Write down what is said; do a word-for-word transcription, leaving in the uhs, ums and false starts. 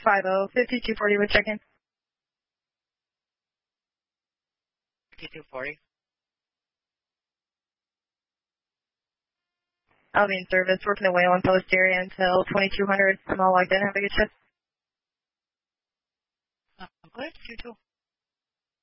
five oh, fifty-two forty with check-in. fifty-two forty. I'll be in service, working away on post area until twenty-two hundred. I'm all logged in. Have a good shift. Uh, good, you too.